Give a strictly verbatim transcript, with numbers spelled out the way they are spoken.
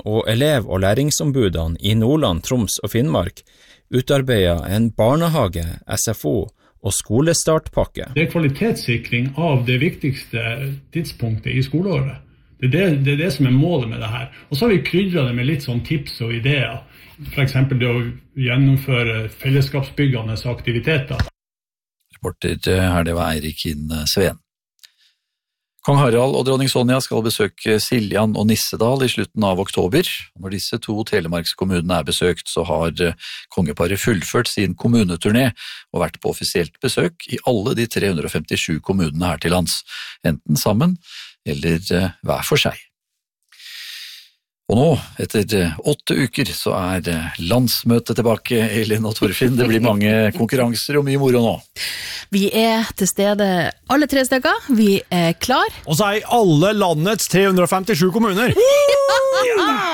og elev- og læringsombudene i Nordland, Troms og Finnmark utarbeidet en barnehage, S F O og skolestartpakke. Det er kvalitetssikring av det viktigste tidspunktet i skoleåret. Det er det, det er det som er målet med det her. Og så har vi krydret det med litt sånn tips og ideer. For eksempel det å gjennomføre fellesskapsbyggende aktiviteter. Reporter her, det var Eirik Hinn Sveen. Kong Harald og dronning Sonja skal besøke Siljan og Nissedal i slutten av oktober. Når disse to telemarkskommunene er besøkt, så har kongeparet fullført sin kommuneturné og vært på offisielt besøk i alle de tre hundre og femtisju kommunene her til lands, enten sammen eller hver for seg. Og nå, etter åtte uker, så er landsmøtet tilbake, Elin og Torfinn. Det blir mange konkurranser og mye moro nå. Vi er til stede alle tre stykker. Vi er klar. Og så er i alle landets tre hundre og femtisju kommuner. Ja!